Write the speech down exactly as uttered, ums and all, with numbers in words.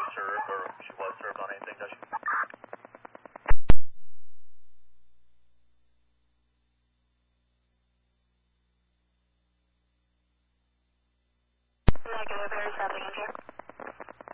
served, or she was served on anything, does she? Negative, there's nothing in here.